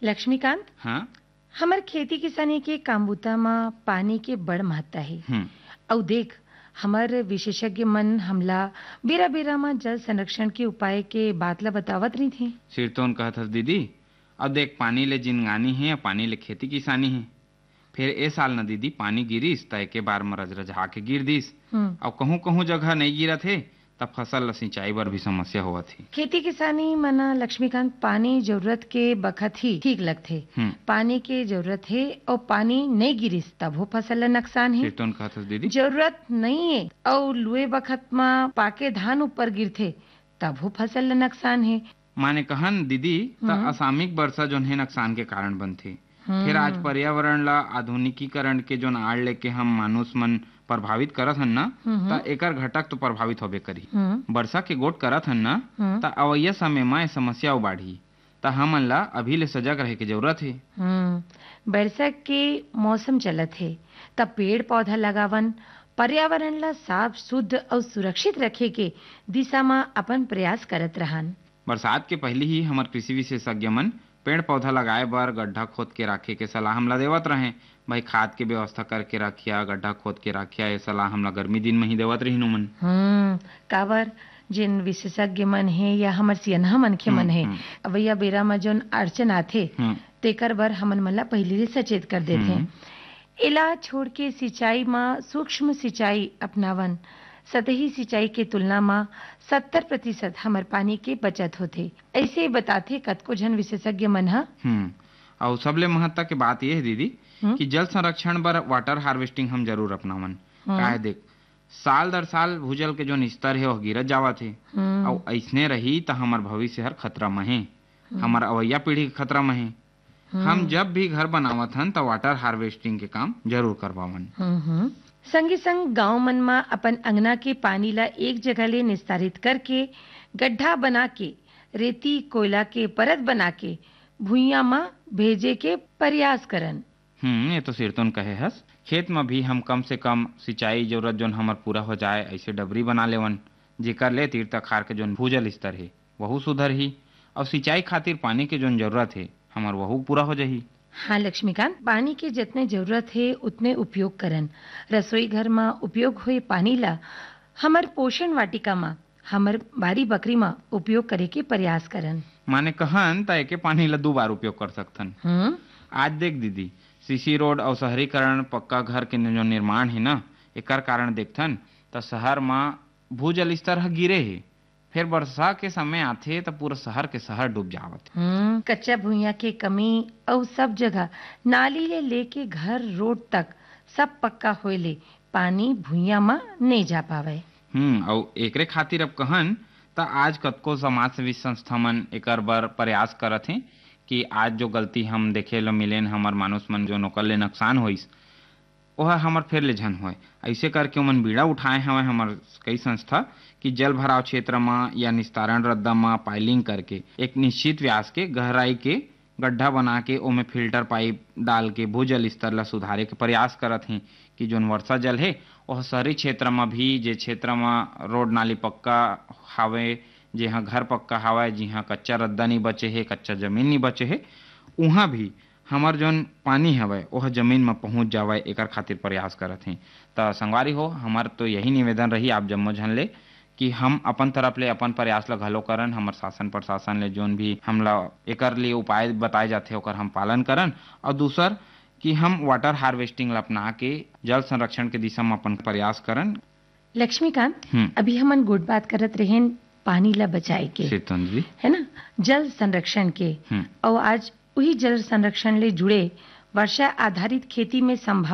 लक्ष्मीकांत, हाँ। हमर खेती किसानी के काम बूता म पानी के बड़ महत्ता है। औ देख, हमर विशेषज्ञ मन हमला बेरा बेरा में जल संरक्षण के उपाय के बात ला बतावत रही थी। सिर तो कहत हस दीदी, अब देख पानी ले जिनगानी है या पानी ले खेती किसानी है। फिर ए साल न दीदी पानी गिरिस त एके बार में रजरझा के गिर दिस। और कहूँ कहूँ जगह नहीं गिरत है तब फसल सिंचाई बर भी समस्या होवत है। खेती किसानी मना लक्ष्मीकांत पानी जरूरत के बखत ही ठीक लगथे। पानी के जरूरत है और पानी नहीं गिरिस तब हो फसल ला नुकसान है। सिर तो कहत हस दीदी, जरूरत नहीं है और लुए बखत में पाके धान ऊपर गिरथे तब हो फसल ला नुकसान है। माने कहन दीदी त असामयिक वर्षा जोन है नुकसान के कारण बनथे। फिर आज पर्यावरण ला आधुनिकीकरण के जोन आड़ लेके हम मानुष मन प्रभावित करत हन ना, त एकर घटक तो प्रभावित होबे करी। वर्षा के गोट करत हन ना, त अवैया समय में समस्या बढ़ी। त हमन ला अभी ले सजग रहे के जरूरत है। वर्षा के मौसम चलत है तब पेड़ पौधा लगावन, पर्यावरण ला साफ शुद्ध और सुरक्षित रखे के दिशा में अपन प्रयास करत रहन। बरसात के पहले ही हमार कृषि विशेषज्ञ मन पेड़ पौधा लगाए बर गड्ढा खोद के रखे के सलाह हमला देवत रहे। भाई खाद के व्यवस्था करके रखिया, गड्ढा खोद के रखिया, ये सलाह हमला गर्मी दिन में ही देवत रही नु मन। काबर जिन विशेषज्ञ मन है या हमर सियनहा मन के मन है अवैया बेरा में जोन अड़चन आथे तेकर बर हमन मन ला पहले ही सचेत कर देथे। इला छोड़ के सिंचाई में सूक्ष्म सिंचाई अपनावन, सतही सिंचाई के तुलना में 70% हमर पानी के बचत होथे, ऐसे बताथे कतको जन विशेषज्ञ मन ह। और सबले महत्ता के बात ये है दीदी कि जल संरक्षण बर वाटर हार्वेस्टिंग हम जरूर अपनावन। काहे देख साल दर साल भूजल के जो स्तर है वो गिरत जावत है और ऐसने रही तो हमार भविष्य हर खतरा में है, हमार अवैया पीढ़ी के खतरा में है। हम जब भी घर बनावत हन तो वाटर हार्वेस्टिंग के काम जरूर करवावन। संगे संग गांव मन में अपन अंगना के पानी ला एक जगह ले निस्तारित करके गड्ढा बना के रेती कोयला के परत बना के भुइया में भेजे के प्रयास करन। ये तो सिरतोन कहे हस। खेत में भी हम कम से कम सिंचाई जरूरत जोन हमार पूरा हो जाए ऐसे डबरी बना लेवन, जेकर ले तीर तखार के जोन भूजल स्तर है वहू सुधर ही और सिंचाई खातिर पानी के जोन जरूरत है हमार वहू पूरा हो जाही। हाँ लक्ष्मीकांत, पानी के जितने जरूरत है उतने उपयोग करन। रसोई घर में उपयोग हुए पानी ला हमर पोषण वाटिका में, हमर बारी बकरी में उपयोग करे के प्रयास करन। माने कहन त एके पानी ला 2 बार उपयोग कर सकथन। आज देख दीदी सीसी रोड और शहरीकरण पक्का घर के जो निर्माण है ना, एकर कारण देखथन त शहर में भूजल स्तर गिरे है। फिर वर्षा के समय आथे तो पूरा शहर के शहर डूब जावत। कच्चा भुइया के कमी और सब जगह नाली ले लेके घर रोड तक सब पक्का होले पानी भुइया में नहीं जा पावे। और एकरे खातिर अब कहन त आज कतको समाज सेवी संस्था मन एकर बर प्रयास करत हैं कि आज जो गलती हम देखे ला मिलेन हमर मानुष मन जो नोकर ले नुकसान होइस वह हमर फिर ले झन होए। ऐसे करके मन बीड़ा उठाए हवे हमर कई संस्था कि जल भराव क्षेत्र में या निस्तारण रद्दा में पाइलिंग करके एक निश्चित व्यास के गहराई के गड्ढा बना के ओमे फिल्टर पाइप डाल के भूजल स्तर ला सुधारे के प्रयास करत हैं कि जोन वर्षा जल है वह शहरी क्षेत्र में भी, जे क्षेत्र में रोड नाली पक्का हावे, जहाँ घर पक्का हावे, जहाँ कच्चा रद्दा नहीं बचे है, कच्चा जमीन नहीं बचे है, वहाँ भी हमार जोन पानी हवे वह जमीन में पहुंच जावे एकर खातिर प्रयास करत हैं। त संगवारी हो हमार तो यही निवेदन रही आप जम्मो झन ले कि हम अपन तरफ ले अपन प्रयास ला घलो करन, हमर शासन प्रशासन ले जोन भी हमला एकर लिए उपाय बताए जाथे ओकर हम पालन करन। और दूसर कि हम वाटर हार्वेस्टिंग ला अपना के जल संरक्षण के दिशा में अपन प्रयास करन। लक्ष्मीकांत, अभी हमन गुड बात करत रहें पानी ला बचाए के, है ना, जल संरक्षण के। और आज वही जल संरक्षण ले जुड़े वर्षा आधारित खेती में संभावना